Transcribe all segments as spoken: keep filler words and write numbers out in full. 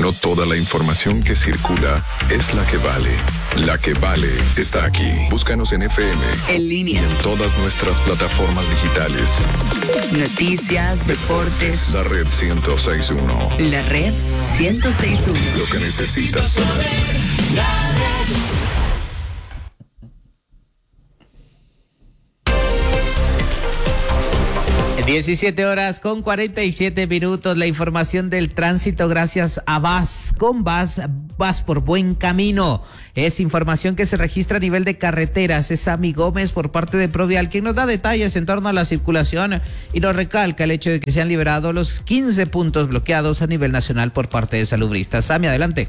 No toda la información que circula es la que vale. La que vale está aquí. Búscanos en F M, en línea, y en todas nuestras plataformas digitales. Noticias, deportes. La red ciento seis punto uno. La red ciento seis punto uno. Lo que necesitas saber. diecisiete horas con cuarenta y siete minutos. La información del tránsito gracias a V A S. Con V A S, vas por buen camino. Es información que se registra a nivel de carreteras. Es Sammy Gómez por parte de Provial quien nos da detalles en torno a la circulación y nos recalca el hecho de que se han liberado los quince puntos bloqueados a nivel nacional por parte de salubristas. Sammy, adelante.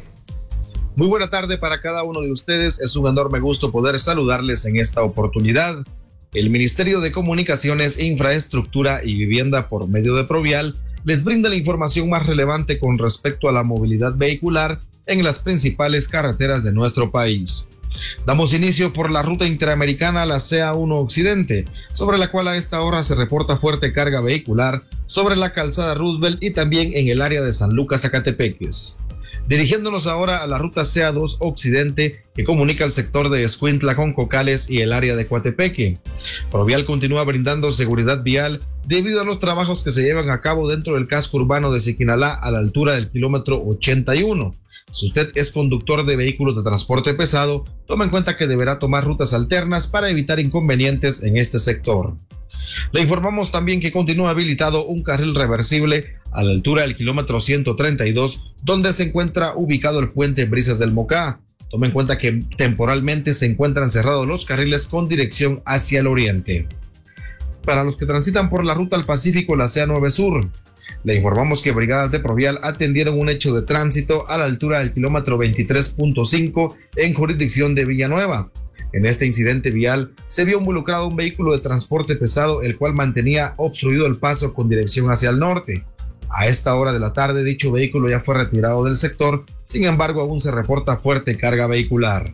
Muy buena tarde para cada uno de ustedes. Es un enorme gusto poder saludarles en esta oportunidad. El Ministerio de Comunicaciones, Infraestructura y Vivienda, por medio de Provial, les brinda la información más relevante con respecto a la movilidad vehicular en las principales carreteras de nuestro país. Damos inicio por la ruta interamericana, la C A uno Occidente, sobre la cual a esta hora se reporta fuerte carga vehicular sobre la calzada Roosevelt y también en el área de San Lucas, Zacatepeques. Dirigiéndonos ahora a la ruta C A dos Occidente, que comunica el sector de Escuintla con Cocales y el área de Coatepeque. Provial continúa brindando seguridad vial debido a los trabajos que se llevan a cabo dentro del casco urbano de Siquinalá a la altura del kilómetro ochenta y uno. Si usted es conductor de vehículos de transporte pesado, tome en cuenta que deberá tomar rutas alternas para evitar inconvenientes en este sector. Le informamos también que continúa habilitado un carril reversible a la altura del kilómetro ciento treinta y dos, donde se encuentra ubicado el puente Brisas del Mocá. Tome en cuenta que temporalmente se encuentran cerrados los carriles con dirección hacia el oriente. Para los que transitan por la ruta al Pacífico, la C A nueve Sur, le informamos que brigadas de Provial atendieron un hecho de tránsito a la altura del kilómetro veintitrés punto cinco en jurisdicción de Villanueva. En este incidente vial se vio involucrado un vehículo de transporte pesado, el cual mantenía obstruido el paso con dirección hacia el norte. A esta hora de la tarde, dicho vehículo ya fue retirado del sector, sin embargo aún se reporta fuerte carga vehicular.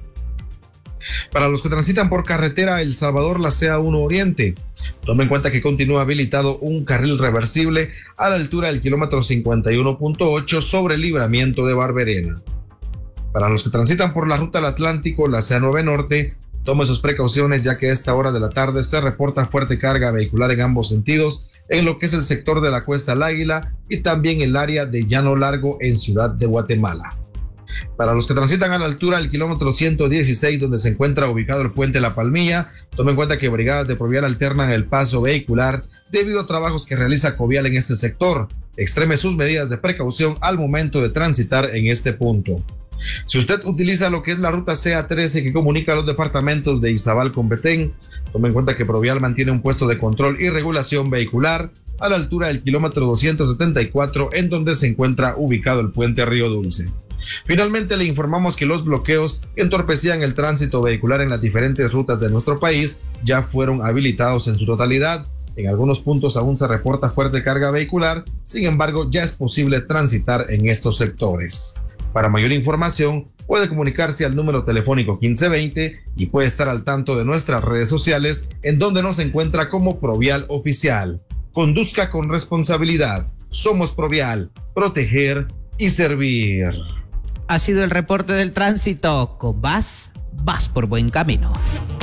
Para los que transitan por carretera El Salvador, la C A uno Oriente, tome en cuenta que continúa habilitado un carril reversible a la altura del kilómetro cincuenta y uno punto ocho sobre el libramiento de Barberena. Para los que transitan por la ruta al Atlántico, la C A nueve Norte, tome sus precauciones ya que a esta hora de la tarde se reporta fuerte carga vehicular en ambos sentidos en lo que es el sector de la Cuesta al Águila y también el área de Llano Largo en Ciudad de Guatemala. Para los que transitan a la altura del kilómetro ciento dieciséis, donde se encuentra ubicado el puente La Palmilla, tomen en cuenta que brigadas de Provial alternan el paso vehicular debido a trabajos que realiza Covial en este sector. Extreme sus medidas de precaución al momento de transitar en este punto. Si usted utiliza lo que es la ruta C A trece que comunica los departamentos de Izabal con Petén, tome en cuenta que Provial mantiene un puesto de control y regulación vehicular a la altura del kilómetro doscientos setenta y cuatro, en donde se encuentra ubicado el puente Río Dulce. Finalmente le informamos que los bloqueos que entorpecían el tránsito vehicular en las diferentes rutas de nuestro país ya fueron habilitados en su totalidad. En algunos puntos aún se reporta fuerte carga vehicular, sin embargo ya es posible transitar en estos sectores. Para mayor información puede comunicarse al número telefónico quince veinte y puede estar al tanto de nuestras redes sociales, en donde nos encuentra como Provial Oficial. Conduzca con responsabilidad. Somos Provial, proteger y servir. Ha sido el reporte del tránsito. Con V A S, vas por buen camino.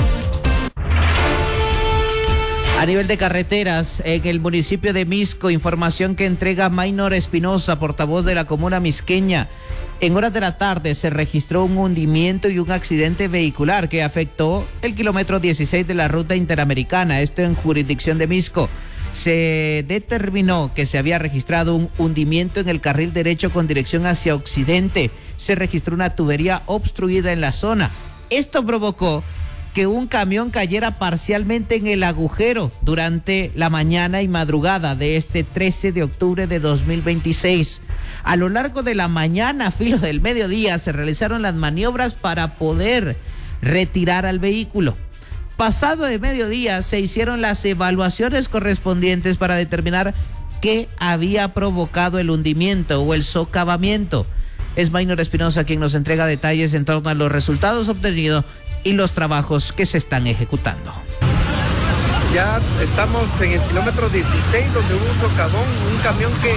A nivel de carreteras, en el municipio de Misco, información que entrega Maynor Espinosa, portavoz de la comuna misqueña. En horas de la tarde se registró un hundimiento y un accidente vehicular que afectó el kilómetro dieciséis de la ruta interamericana, esto en jurisdicción de Misco. Se determinó que se había registrado un hundimiento en el carril derecho con dirección hacia occidente. Se registró una tubería obstruida en la zona. Esto provocó que un camión cayera parcialmente en el agujero durante la mañana y madrugada de este trece de octubre de dos mil veintiséis. A lo largo de la mañana, a filo del mediodía, se realizaron las maniobras para poder retirar al vehículo. Pasado de mediodía, se hicieron las evaluaciones correspondientes para determinar qué había provocado el hundimiento o el socavamiento. Es Maynor Espinosa quien nos entrega detalles en torno a los resultados obtenidos y los trabajos que se están ejecutando. Ya estamos en el kilómetro dieciséis, donde hubo un socavón, un camión que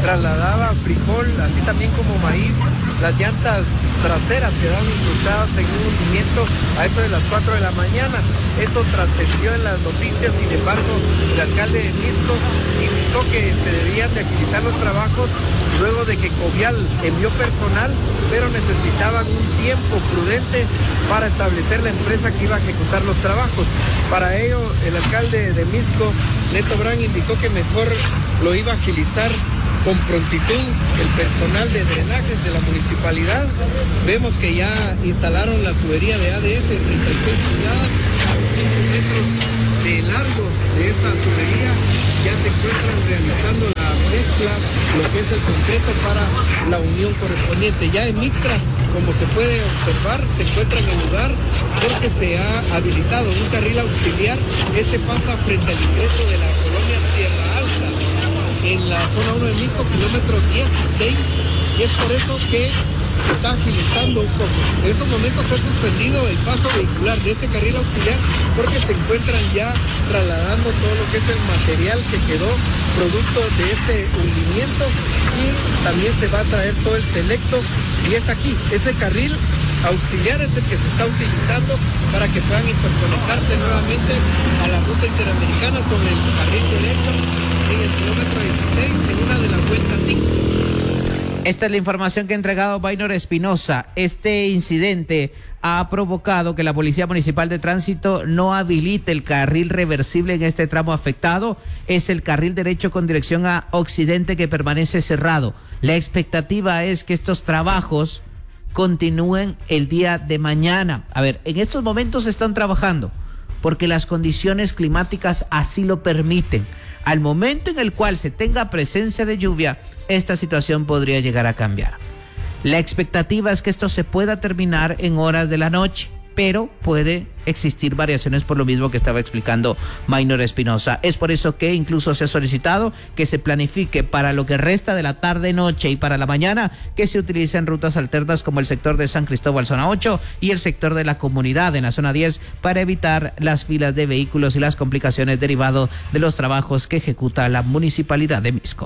trasladaba frijol, así también como maíz. Las llantas traseras quedaron incrustadas en un hundimiento a eso de las cuatro de la mañana. Eso trascendió en las noticias. Sin embargo, el alcalde de Misco indicó que se debían de agilizar los trabajos luego de que Covial envió personal, pero necesitaban un tiempo prudente para establecer la empresa que iba a ejecutar los trabajos. Para ello, el alcalde de Misco, Neto Brand, indicó que mejor lo iba a agilizar con prontitud el personal de drenajes de la municipalidad. Vemos que ya instalaron la tubería de A D S de treinta y seis pulgadas, cinco metros de largo de esta tubería. Ya se encuentran realizando la mezcla, lo que es el concreto para la unión correspondiente. Ya en Mictra, como se puede observar, se encuentra en el lugar porque se ha habilitado un carril auxiliar. Este pasa frente al ingreso de la colonia Tierra Alta, en la zona uno de Misco, kilómetro dieciséis, y es por eso que se está agilizando un poco. En estos momentos se ha suspendido el paso vehicular de este carril auxiliar porque se encuentran ya trasladando todo lo que es el material que quedó producto de este hundimiento, y también se va a traer todo el selecto, y es aquí, ese carril auxiliar es el que se está utilizando para que puedan interconectarse nuevamente a la ruta interamericana sobre el carril derecho en el kilómetro dieciséis, en una de las vueltas cinco. Esta es la información que ha entregado Baynor Espinosa. Este incidente ha provocado que la Policía Municipal de Tránsito no habilite el carril reversible en este tramo afectado. Es el carril derecho con dirección a occidente que permanece cerrado. La expectativa es que estos trabajos continúen el día de mañana. A ver, en estos momentos están trabajando porque las condiciones climáticas así lo permiten. Al momento en el cual se tenga presencia de lluvia, esta situación podría llegar a cambiar. La expectativa es que esto se pueda terminar en horas de la noche, pero puede existir variaciones por lo mismo que estaba explicando Maynor Espinosa. Es por eso que incluso se ha solicitado que se planifique para lo que resta de la tarde-noche y para la mañana que se utilicen rutas alternas como el sector de San Cristóbal, zona ocho, y el sector de la comunidad en la zona diez para evitar las filas de vehículos y las complicaciones derivadas de los trabajos que ejecuta la Municipalidad de Misco.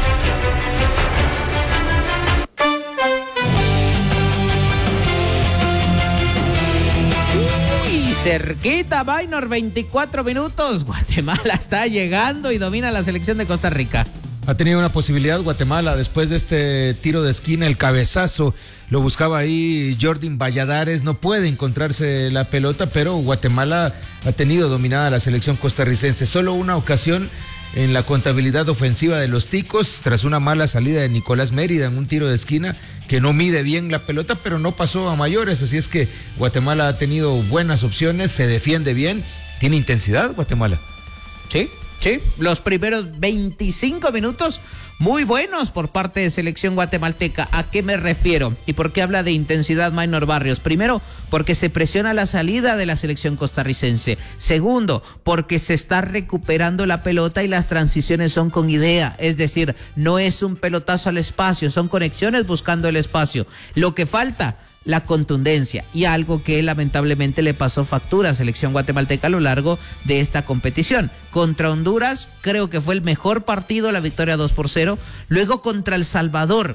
Cerquita, Baynor, veinticuatro minutos. Guatemala está llegando y domina la selección de Costa Rica. Ha tenido una posibilidad Guatemala después de este tiro de esquina, el cabezazo. Lo buscaba ahí Jordan Valladares, no puede encontrarse la pelota, pero Guatemala ha tenido dominada la selección costarricense. Solo una ocasión en la contabilidad ofensiva de los ticos, tras una mala salida de Nicolás Mérida en un tiro de esquina que no mide bien la pelota, pero no pasó a mayores. Así es que Guatemala ha tenido buenas opciones, se defiende bien, tiene intensidad Guatemala. Sí, sí, los primeros veinticinco minutos muy buenos por parte de selección guatemalteca. ¿A qué me refiero? ¿Y por qué habla de intensidad Maynor Barrios? Primero, porque se presiona la salida de la selección costarricense. Segundo, porque se está recuperando la pelota y las transiciones son con idea. Es decir, no es un pelotazo al espacio, son conexiones buscando el espacio. Lo que falta, la contundencia, y algo que lamentablemente le pasó factura a selección guatemalteca a lo largo de esta competición. Contra Honduras creo que fue el mejor partido, la victoria dos por cero. Luego contra El Salvador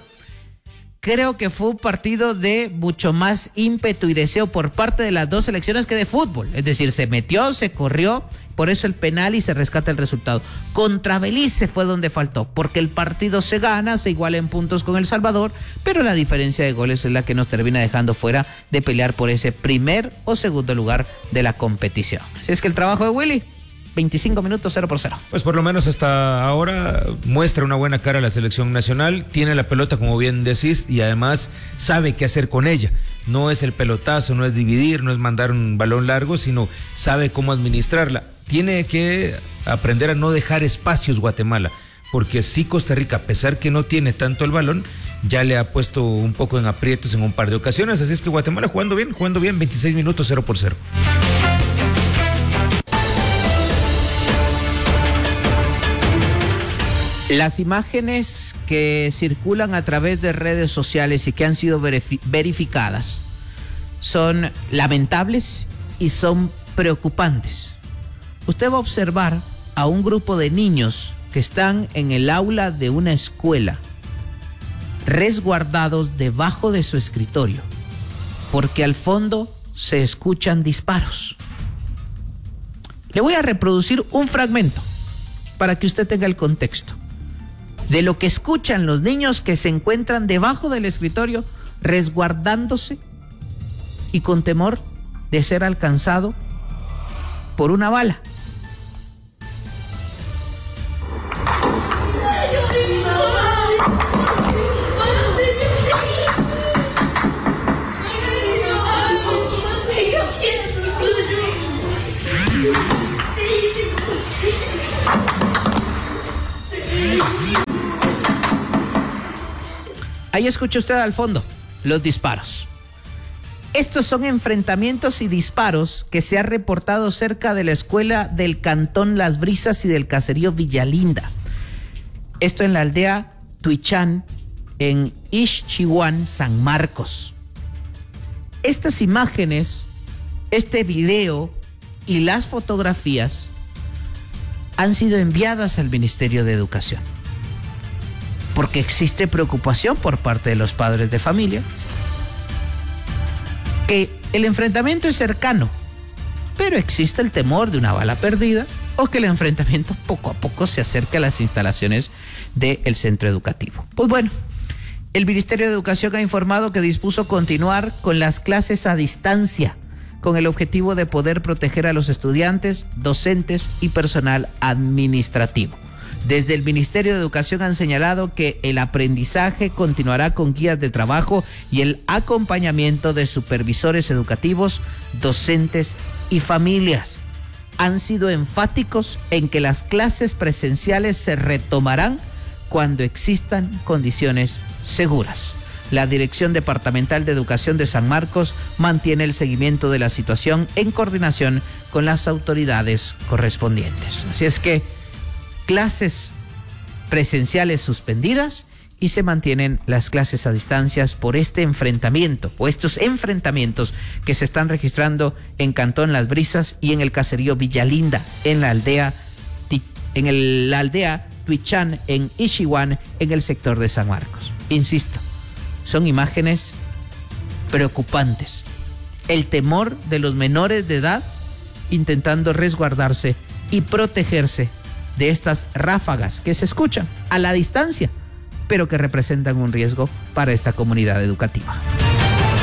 creo que fue un partido de mucho más ímpetu y deseo por parte de las dos selecciones que de fútbol. Es decir, se metió, se corrió, por eso el penal y se rescata el resultado. Contra Belice fue donde faltó, porque el partido se gana, se iguala en puntos con El Salvador, pero la diferencia de goles es la que nos termina dejando fuera de pelear por ese primer o segundo lugar de la competición. Así es que el trabajo de Willy, veinticinco minutos, cero por cero. Pues por lo menos hasta ahora muestra una buena cara la selección nacional, tiene la pelota como bien decís y además sabe qué hacer con ella. No es el pelotazo, no es dividir, no es mandar un balón largo, sino sabe cómo administrarla. Tiene que aprender a no dejar espacios Guatemala, porque sí Costa Rica, a pesar que no tiene tanto el balón, ya le ha puesto un poco en aprietos en un par de ocasiones, así es que Guatemala jugando bien, jugando bien, veintiséis minutos, cero por cero. Las imágenes que circulan a través de redes sociales y que han sido verifi- verificadas son lamentables y son preocupantes. Usted va a observar a un grupo de niños que están en el aula de una escuela resguardados debajo de su escritorio, porque al fondo se escuchan disparos. Le voy a reproducir un fragmento para que usted tenga el contexto de lo que escuchan los niños que se encuentran debajo del escritorio, resguardándose y con temor de ser alcanzado por una bala. Ahí escucha usted al fondo los disparos. Estos son enfrentamientos y disparos que se ha reportado cerca de la escuela del Cantón Las Brisas y del caserío Villalinda. Esto en la aldea Tuichán, en Ixchihuán, San Marcos. Estas imágenes, este video y las fotografías han sido enviadas al Ministerio de Educación, porque existe preocupación por parte de los padres de familia que el enfrentamiento es cercano, pero existe el temor de una bala perdida o que el enfrentamiento poco a poco se acerque a las instalaciones del centro educativo. Pues bueno, el Ministerio de Educación ha informado que dispuso continuar con las clases a distancia con el objetivo de poder proteger a los estudiantes, docentes y personal administrativo. Desde el Ministerio de Educación han señalado que el aprendizaje continuará con guías de trabajo y el acompañamiento de supervisores educativos, docentes y familias. Han sido enfáticos en que las clases presenciales se retomarán cuando existan condiciones seguras. La Dirección Departamental de Educación de San Marcos mantiene el seguimiento de la situación en coordinación con las autoridades correspondientes. Así es que clases presenciales suspendidas y se mantienen las clases a distancias por este enfrentamiento o estos enfrentamientos que se están registrando en Cantón Las Brisas y en el caserío Villalinda, en la aldea en el, la aldea Tuichán, en Ixchihuán, en el sector de San Marcos. Insisto, son imágenes preocupantes. El temor de los menores de edad intentando resguardarse y protegerse de estas ráfagas que se escuchan a la distancia, pero que representan un riesgo para esta comunidad educativa.